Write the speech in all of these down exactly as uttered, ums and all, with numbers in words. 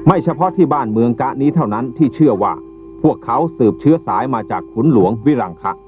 ไม่เฉพาะที่บ้านเมืองกะนี้เท่านั้นที่เชื่อว่าพวกเขาสืบเชื้อสายมาจากขุนหลวงวิรังคะ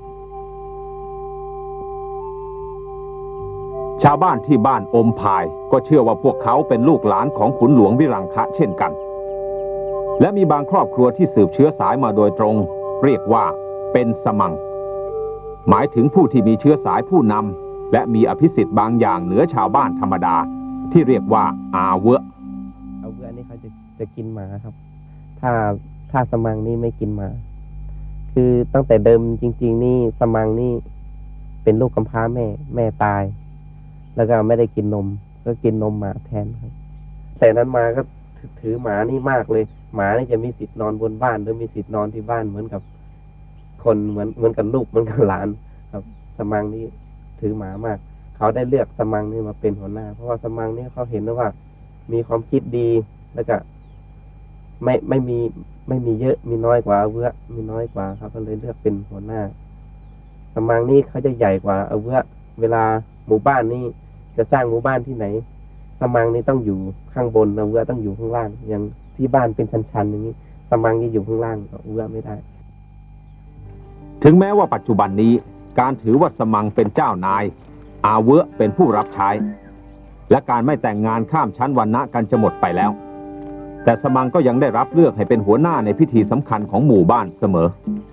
ชาวบ้านที่บ้านอมพายก็เชื่อว่าพวกเขาเป็นลูกหลานของขุนหลวงวิรังคะเช่นกันและมีบางครอบครัวที่สืบเชื้อสายมาโดยตรงเรียกว่าเป็นสมังหมายถึงผู้ที่มีเชื้อสายผู้นำและมีอภิสิทธิ์บางอย่างเหนือชาวบ้านธรรมดาที่เรียกว่าอาเวะอาเวะนี่เขาจะจะกินหมาครับถ้าถ้าสมังนี่ไม่กินหมาคือตั้งแต่เดิมจริงๆนี่สมังนี่เป็นลูกกำพร้าแม่แม่ตายแล้วก็ไม่ได้กินนมก็กินนมหมาแทนครับแต่นั้นมาก็ถือหมานี่มากเลยหมานี่จะมีสิทธิ์นอนบนบ้านหรือมีสิทธิ์นอนที่บ้านเหมือนกับคนเหมือนเหมือนกับลูกเหมือนกับหลานครับสมังนี่ถือหมามากเขาได้เลือกสมังนี่มาเป็นหัวหน้าเพราะว่าสมังนี่เขาเห็นว่ามีความคิดดีแล้วก็ไม่ไม่มีไม่มีเยอะมีน้อยกว่าอาเวะมีน้อยกว่าครับก็เลยเลือกเป็นหัวหน้าสมังนี่เขาจะใหญ่กว่าอาเวะเวลาหมู่บ้านนี่จะสร้างหมู่บ้านที่ไหนสมังนี่ต้องอยู่ข้างบนอาเวะต้องอยู่ข้างล่างอย่างที่บ้านเป็นชันๆอย่างนี้สมังนี่อยู่ข้างล่างอาเวะไม่ได้ถึงแม้ว่าปัจจุบันนี้การถือว่าสมังเป็นเจ้านายอาเวะเป็นผู้รับใช้และการไม่แต่งงานข้ามชั้นวรรณะกันจะหมดไปแล้วแต่สมังก็ยังได้รับเลือกให้เป็นหัวหน้าในพิธีสำคัญของหมู่บ้านเสมอ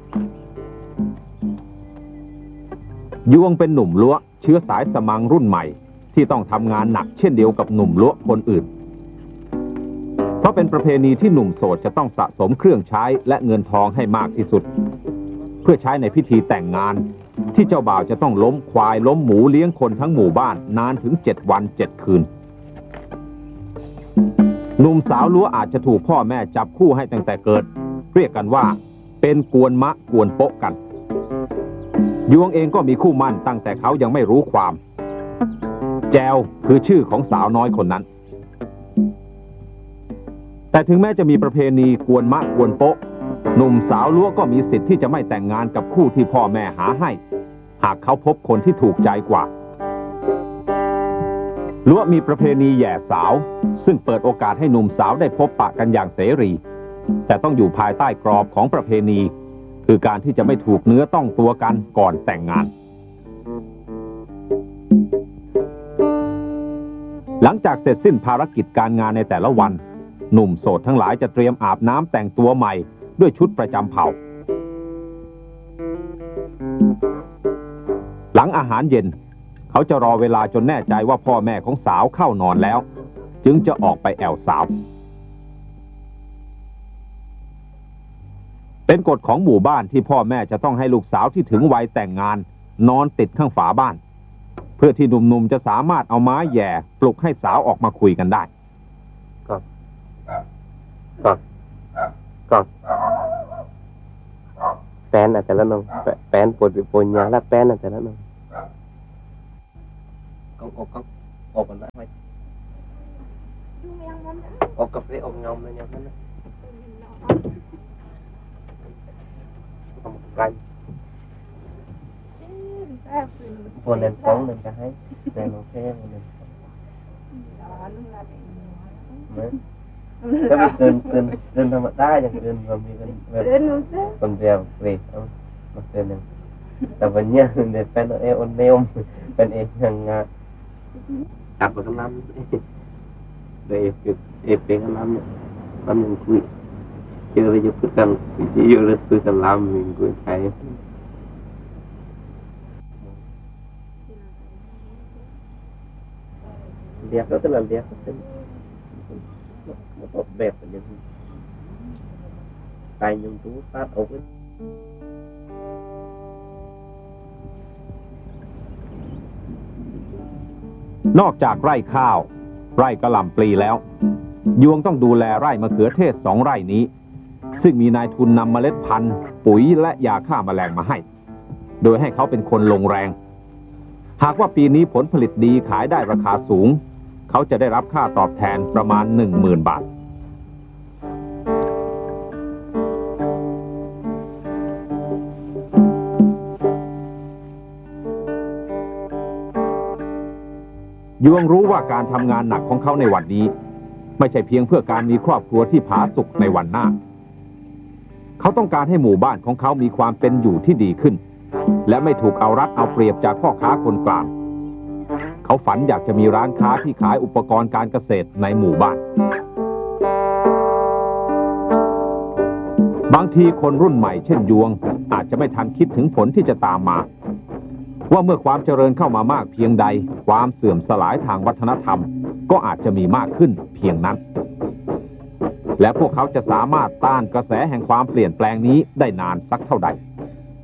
ยวงเป็นหนุ่มล้วเชื้อสายสมังรุ่นใหม่ที่ต้องทำงานหนักเช่นเดียวกับหนุ่มล้วคนอื่นเพราะเป็นประเพณีที่หนุ่มโสดจะต้องสะสมเครื่องใช้และเงินทองให้มากที่สุดเพื่อใช้ในพิธีแต่งงานที่เจ้าบ่าวจะต้องล้มควายล้มหมูเลี้ยงคนทั้งหมู่บ้านนานถึงเจ็ดวันเจ็ดคืนหนุ่มสาวล้วอาจจะถูกพ่อแม่จับคู่ให้ตั้งแต่เกิดเรียกกันว่าเป็นกวนมะกวนโป๊ะกันยวงเองก็มีคู่มั่นตั้งแต่เขายังไม่รู้ความแจวคือชื่อของสาวน้อยคนนั้นแต่ถึงแม้จะมีประเพณีกวนมะกวนโป๊ะหนุ่มสาวล้วก็มีสิทธิ์ที่จะไม่แต่งงานกับคู่ที่พ่อแม่หาให้หากเขาพบคนที่ถูกใจกว่าล้วมีประเพณีแย่สาวซึ่งเปิดโอกาสให้หนุ่มสาวได้พบปะกันอย่างเสรีแต่ต้องอยู่ภายใต้กรอบของประเพณีคือการที่จะไม่ถูกเนื้อต้องตัวกันก่อนแต่งงานหลังจากเสร็จสิ้นภารกิจการงานในแต่ละวันหนุ่มโสดทั้งหลายจะเตรียมอาบน้ำแต่งตัวใหม่ด้วยชุดประจำเผ่าหลังอาหารเย็นเขาจะรอเวลาจนแน่ใจว่าพ่อแม่ของสาวเข้านอนแล้วจึงจะออกไปแอวสาวเป็นกฎของหมู่บ้านที่พ่อแม่จะต้องให้ลูกสาวที่ถึงวัยแต่งงานนอนติดข้างฝาบ้านเพื่อที่หนุ่มๆจะสามารถเอาไม้แย่ปลุกให้สาวออกมาคุยกันได้ก็ก็ก็แป้นอาจจะละน้องแป้นปวดปวดยาและแป้นอาจจะละน้องก็ออกก็ออกกันได้ไหมออกกับเรื่องออกงอมเลยอย่างนั้นนะทำกันปวดเล่นฟ้องเล่นจะให้แต่โอเคเล่นก็มีเกินเกินเกินธรรมดาอย่างเกินเรามีเกินแบบคนเดียวเปรี้ยวมาเกินหนึ่งแต่วันนี้เด็กเป็นเอออนเนมเป็นเองยังตัดไปกันน้ำเด็กเอฟเป็นกันน้ำน้ำยังคุยเจออะไรจะพูดกันจะเยอะเลยพูดกันน้ำยังคุยใครเรียกก็เป็นเรียกก็เป็นmột ốp đẹp và những tay những tú sát ốp ấy นอกจากไร่ข้าวไร่กะหล่ำปลีแล้วยวงต้องดูแลไร่มะเขือเทศสองไร่นี้ซึ่งมีนายทุนนำเมล็ดพันธุ์ปุ๋ยและยาฆ่าแมลงมาให้โดยให้เขาเป็นคนลงแรงหากว่าปีนี้ผลผลิตดีขายได้ราคาสูงเขาจะได้รับค่าตอบแทนประมาณ หนึ่งหมื่น บาทยวงรู้ว่าการทำงานหนักของเขาในวันนี้ไม่ใช่เพียงเพื่อการมีครอบครัวที่ผาสุกในวันหน้าเขาต้องการให้หมู่บ้านของเขามีความเป็นอยู่ที่ดีขึ้นและไม่ถูกเอารัดเอาเปรียบจากพ่อค้าคนกลางเขาฝันอยากจะมีร้านค้าที่ขายอุปกรณ์การเกษตรในหมู่บ้านบางทีคนรุ่นใหม่เช่นยวงอาจจะไม่ทันคิดถึงผลที่จะตามมาว่าเมื่อความเจริญเข้ามามากเพียงใดความเสื่อมสลายทางวัฒนธรรมก็อาจจะมีมากขึ้นเพียงนั้นและพวกเขาจะสามารถต้านกระแสแห่งความเปลี่ยนแปลงนี้ได้นานสักเท่าใด